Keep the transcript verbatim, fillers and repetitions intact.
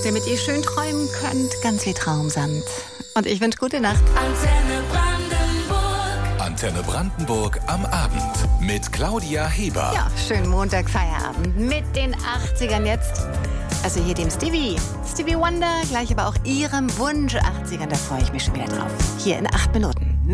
damit ihr schön träumen könnt, ganz wie Traumsand. Und ich wünsche gute Nacht. Antenne Brandenburg. Antenne Brandenburg am Abend mit Claudia Heber. Ja, schönen Montag, Feierabend mit den achtzigern jetzt. Also hier dem Stevie, Stevie Wonder, gleich aber auch ihrem Wunsch achtzigern, da freue ich mich schon wieder drauf. Hier in acht Minuten.